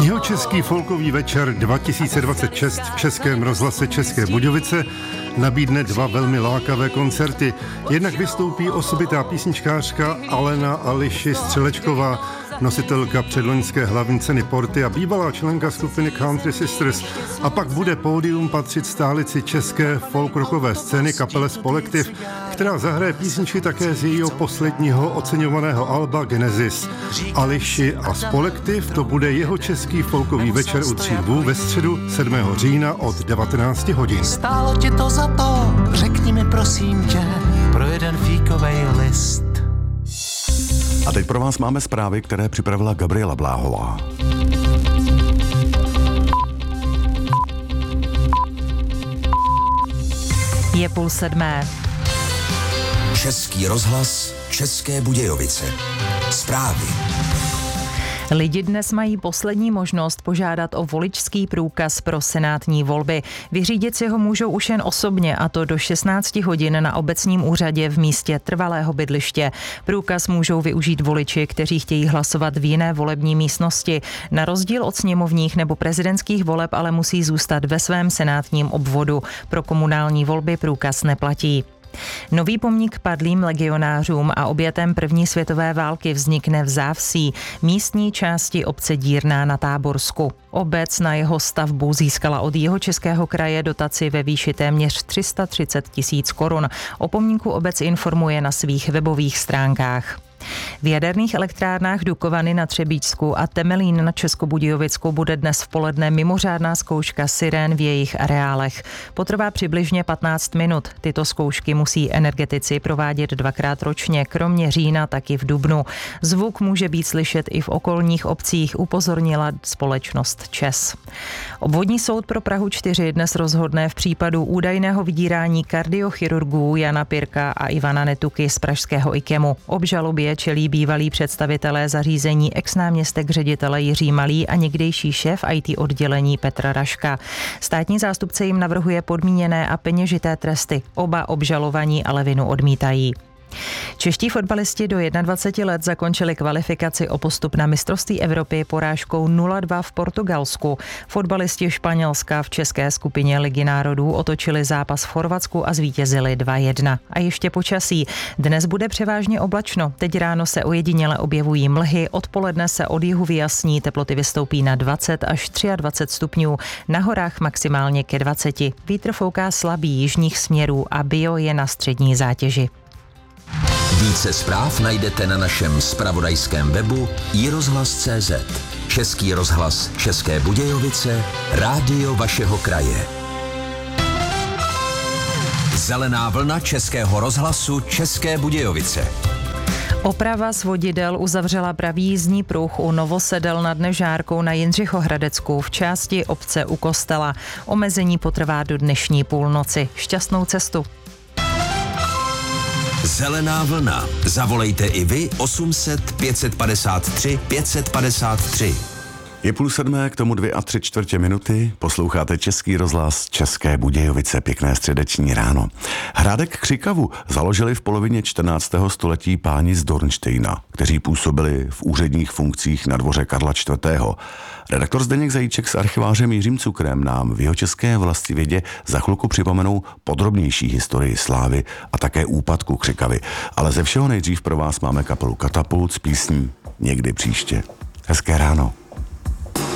Jihočeský folkový večer 2026 v Českém rozhlase České Budějovice nabídne dva velmi lákavé koncerty. Jednak vystoupí osobitá písničkářka Alena Ališi Střelečková, nositelka předloňské hlavní ceny Porty a bývalá členka skupiny Country Sisters. A pak bude pódium patřit stálici české folkrockové scény kapele Spolektiv, která zahraje písničky také z jejího posledního oceňovaného alba Genesis. Ališi a Spolektiv, to bude Jihočeský folkový večer u Tří Lvů ve středu 7. října od 19 hodin. Stálo ti to za to, řekni mi prosím tě, pro jeden fíkovej list. A teď pro vás máme zprávy, které připravila Gabriela Bláhová. Je 6:30. Český rozhlas, České Budějovice. Zprávy. Lidi dnes mají poslední možnost požádat o voličský průkaz pro senátní volby. Vyřídit si ho můžou už jen osobně, a to do 16 hodin na obecním úřadě v místě trvalého bydliště. Průkaz můžou využít voliči, kteří chtějí hlasovat v jiné volební místnosti. Na rozdíl od sněmovních nebo prezidentských voleb ale musí zůstat ve svém senátním obvodu. Pro komunální volby průkaz neplatí. Nový pomník padlým legionářům a obětem první světové války vznikne v Závsí, místní části obce Dírná na Táborsku. Obec na jeho stavbu získala od Jihočeského kraje dotaci ve výši téměř 330 000 korun. O pomníku obec informuje na svých webových stránkách. V jaderných elektrárnách Dukovany na Třebíčsku a Temelín na Českobudějovicku bude dnes v poledne mimořádná zkouška sirén v jejich areálech. Potrvá přibližně 15 minut. Tyto zkoušky musí energetici provádět 2krát ročně, kromě října taky v dubnu. Zvuk může být slyšet i v okolních obcích, upozornila společnost ČEZ. Obvodní soud pro Prahu 4 dnes rozhodne v případu údajného vydírání kardiochirurgů Jana Pirka a Ivana Netuky z pražského IKEMu. Obžalobě čelí bývalí představitelé zařízení ex-náměstek ředitele Jiří Malý a někdejší šéf IT oddělení Petr Raška. Státní zástupce jim navrhuje podmíněné a peněžité tresty. Oba obžalovaní ale vinu odmítají. Čeští fotbalisti do 21 let zakončili kvalifikaci o postup na mistrovství Evropy porážkou 0-2 v Portugalsku. Fotbalisti Španělska v české skupině Ligy národů otočili zápas v Chorvatsku a zvítězili 2-1. A ještě počasí. Dnes bude převážně oblačno. Teď ráno se ojediněle objevují mlhy, odpoledne se od jihu vyjasní, teploty vystoupí na 20 až 23 stupňů, na horách maximálně ke 20. Vítr fouká slabý jižních směrů a bio je na střední zátěži. Více zpráv najdete na našem zpravodajském webu iRozhlas.cz. Český rozhlas České Budějovice, rádio vašeho kraje. Zelená vlna Českého rozhlasu České Budějovice. Oprava svodidel uzavřela pravý jízdní pruh u Novosedel nad Nežárkou na Jindřichohradecku v části obce u kostela. Omezení potrvá do dnešní půlnoci. Šťastnou cestu. Zelená vlna. Zavolejte i vy 800 553 553. Je 6:30, k tomu 2 3/4 minuty. Posloucháte Český rozhlas České Budějovice. Pěkné středeční ráno. Hrádek Křikavu založili v polovině 14. století páni z Dornštejna, kteří působili v úředních funkcích na dvoře Karla IV. Redaktor Zdeněk Zajíček s archivářem Jiřím Cukrem nám v Jihočeské vlastivědě za chvilku připomenou podrobnější historii slávy a také úpadku Křikavy. Ale ze všeho nejdřív pro vás máme kapelu Katapult s písní Někdy příště. Hezké ráno.